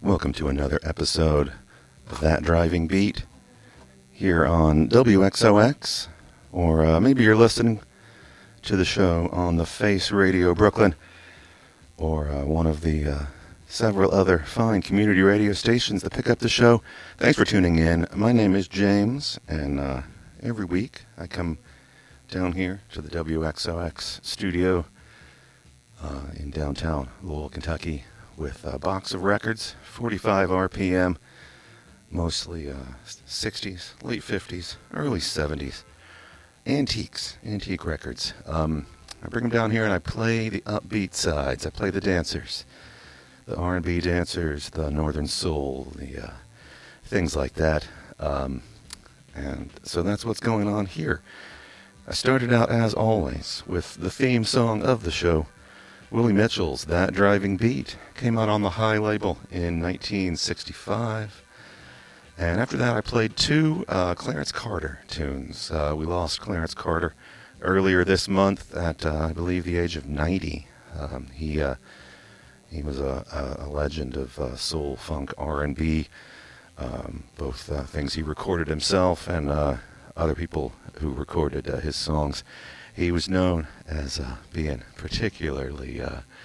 Welcome to another episode of That Driving Beat here on WXOX, or maybe you're listening to the show on the Face Radio Brooklyn, or one of the several other fine community radio stations that pick up the show. Thanks for tuning in. My name is James, and every week I come down here to the WXOX studio in downtown Louisville, Kentucky, with a box of records, 45 RPM, mostly 60s, late 50s, early 70s, antique records. I bring them down here and I play the upbeat sides. I play the dancers, the R&B dancers, the Northern Soul, the things like that. And so that's what's going on here. I started out, as always, with the theme song of the show, Willie Mitchell's That Driving Beat. Came out on the High label in 1965. And after that, I played two Clarence Carter tunes. We lost Clarence Carter earlier this month at, I believe, the age of 90. He was a legend of soul, funk, R&B, both things he recorded himself and other people who recorded his songs. He was known as being particularly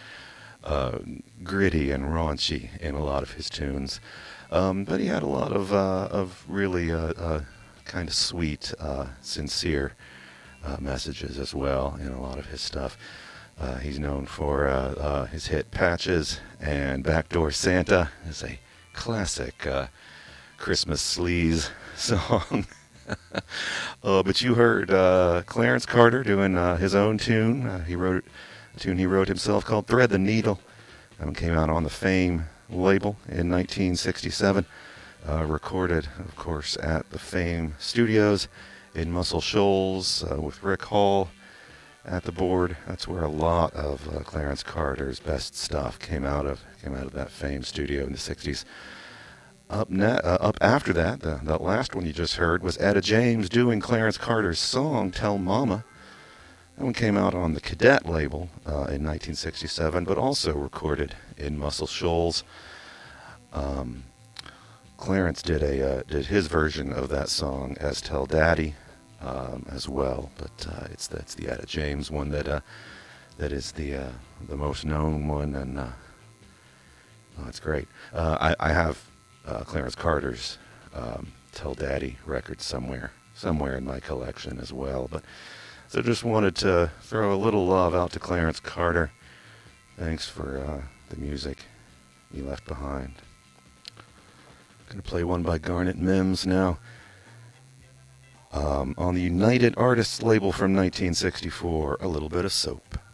gritty and raunchy in a lot of his tunes, but he had a lot of really kind of sweet, sincere messages as well in a lot of his stuff. He's known for his hit "Patches" and "Backdoor Santa" as a classic Christmas sleaze song. But you heard Clarence Carter doing his own tune. He wrote a tune he wrote himself called "Thread the Needle." That one came out on the Fame label in 1967. Recorded, of course, at the Fame Studios in Muscle Shoals with Rick Hall at the board. That's where a lot of Clarence Carter's best stuff came out of that Fame studio in the 60s. Up after that, the last one you just heard was Etta James doing Clarence Carter's song "Tell Mama." That one came out on the Cadet label in 1967, but also recorded in Muscle Shoals. Clarence did his version of that song as "Tell Daddy" as well, but it's the Etta James one that is the most known one, and it's great. I have Clarence Carter's "Tell Daddy" record somewhere in my collection as well. But so just wanted to throw a little love out to Clarence Carter. Thanks for the music he left behind. Gonna play one by Garnet Mims now. On the United Artists label from 1964, "A Little Bit of Soap."